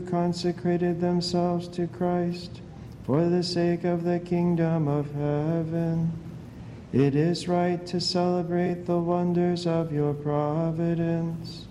consecrated themselves to Christ for the sake of the kingdom of heaven. It is right to celebrate the wonders of your providence.